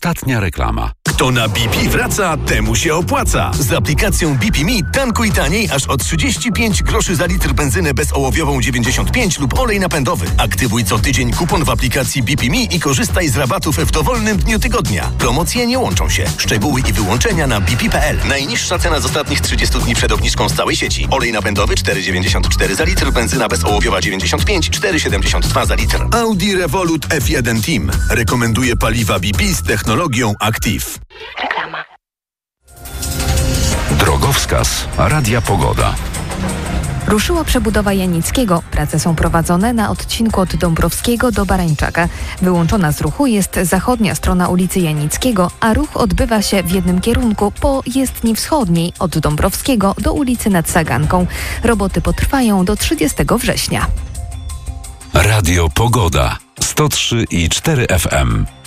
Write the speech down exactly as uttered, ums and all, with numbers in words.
Ostatnia reklama. Kto na B P wraca, temu się opłaca. Z aplikacją B P Me tankuj taniej aż o trzydzieści pięć groszy za litr benzynę bezołowiową dziewięćdziesiąt pięć lub olej napędowy. Aktywuj co tydzień kupon w aplikacji B P Me i korzystaj z rabatów w dowolnym dniu tygodnia. Promocje nie łączą się. Szczegóły i wyłączenia na b p kropka p l. Najniższa cena z ostatnich trzydziestu dni przed obniżką z całej sieci. Olej napędowy cztery dziewięćdziesiąt cztery za litr, benzyna bezołowiowa dziewięćdziesiąt pięć, cztery siedemdziesiąt dwa za litr. Audi Revolut F jeden Team rekomenduje paliwa B P z technologią Active. Reklama. Drogowskaz Radia Pogoda. Ruszyła przebudowa Janickiego. Prace są prowadzone na odcinku od Dąbrowskiego do Barańczaka. Wyłączona z ruchu jest zachodnia strona ulicy Janickiego, a ruch odbywa się w jednym kierunku po jezdni wschodniej od Dąbrowskiego do ulicy nad Saganką. Roboty potrwają do trzydziestego września. Radio Pogoda sto trzy i cztery F M.